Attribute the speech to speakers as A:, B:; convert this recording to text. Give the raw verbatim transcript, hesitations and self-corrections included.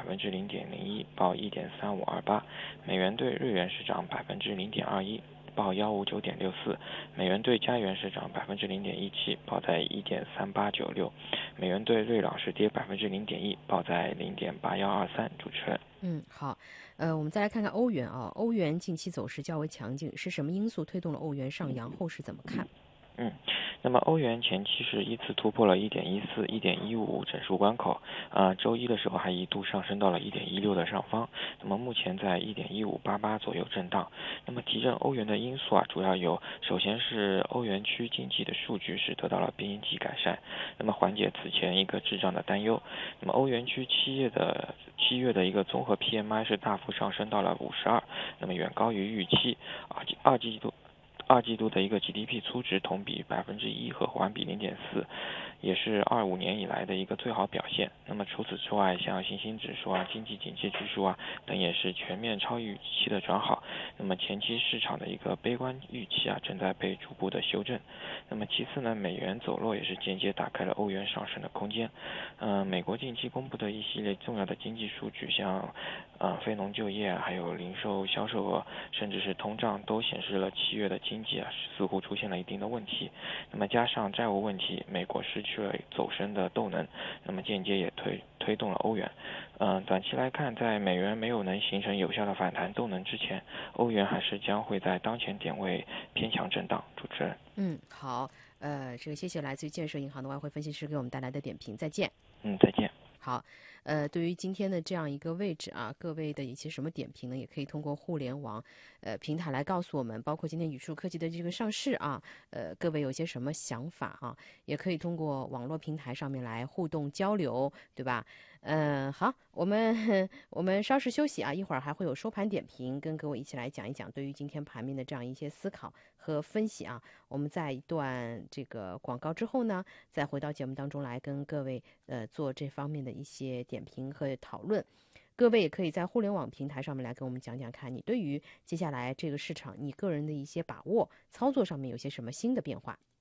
A: 分之零点零一，报一点三五二八；美元兑日元是涨百分之零点二一，报幺五九点六四；美元兑加元是涨百分之零点一七，报在一点三八九六；美元兑瑞郎是跌百分之零点一，报在零点八幺二三。主持人，
B: 嗯，好，呃，我们再来看看欧元啊，欧元近期走势较为强劲，是什么因素推动了欧元上扬？后市怎么看？
A: 嗯，那么欧元前期是依次突破了一点一四、一点一五整数关口，呃，周一的时候还一度上升到了一点一六的上方，那么目前在一点一五八八左右震荡。那么提振欧元的因素啊，主要有，首先是欧元区经济的数据是得到了边际改善，那么缓解此前一个滞胀的担忧。那么欧元区七月的七月的一个综合 P M I 是大幅上升到了五十二，那么远高于预期，二季二季度。二季度的一个 G D P 粗值同比百分之一和环比零点四，也是二五年以来的一个最好表现。那么除此之外，像信心指数啊、经济警戒指数啊等也是全面超预期的转好。那么前期市场的一个悲观预期啊正在被逐步的修正。那么其次呢，美元走弱也是间接打开了欧元上升的空间。嗯、呃，美国近期公布的一系列重要的经济数据，像呃非农就业还有零售销售额，甚至是通胀，都显示了七月的经济啊似乎出现了一定的问题。那么加上债务问题，美国失去了走升的动能，那么间接也推推动了欧元。嗯、呃，短期来看，在美元没有能形成有效的反弹动能之前，欧元还是将会在当前点位偏强震荡。主持人，
B: 嗯，好，呃，这个谢谢来自于建设银行的外汇分析师给我们带来的点评，再见。
A: 嗯，再见。
B: 好，呃，对于今天的这样一个位置啊，各位的一些什么点评呢？也可以通过互联网呃平台来告诉我们，包括今天宇树科技的这个上市啊，呃，各位有些什么想法啊？也可以通过网络平台上面来互动交流，对吧？嗯、呃，好，我们我们稍事休息啊，一会儿还会有收盘点评，跟各位一起来讲一讲对于今天盘面的这样一些思考和分析啊。我们在一段这个广告之后呢，再回到节目当中来跟各位呃做这方面的一些点评和讨论。各位也可以在互联网平台上面来跟我们讲讲看，你对于接下来这个市场你个人的一些把握，操作上面有些什么新的变化。